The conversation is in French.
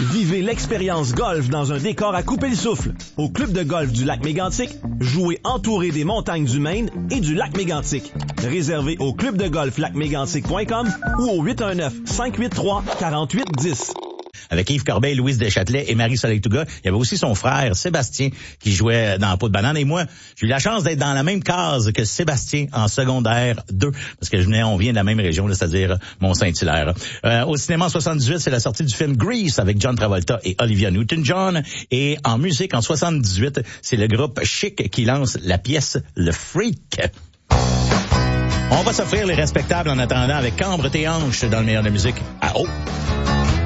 Vivez l'expérience golf dans un décor à couper le souffle. Au Club de golf du Lac Mégantic, jouez entouré des montagnes du Maine et du Lac Mégantic. Réservez au clubdegolflacmégantic.com ou au 819-583-4810. Avec Yves Corbeil, Louise Deschâtelet et Marie-Soleil Touga. Il y avait aussi son frère, Sébastien, qui jouait dans Peau de banane. Et moi, j'ai eu la chance d'être dans la même case que Sébastien en secondaire 2, parce que on vient de la même région, c'est-à-dire Mont-Saint-Hilaire. Au cinéma en 78, c'est la sortie du film Grease avec John Travolta et Olivia Newton-John. Et en musique, en 78, c'est le groupe Chic qui lance la pièce Le Freak. On va s'offrir les respectables en attendant avec Cambre tes hanches dans le meilleur de la musique. Ah oh!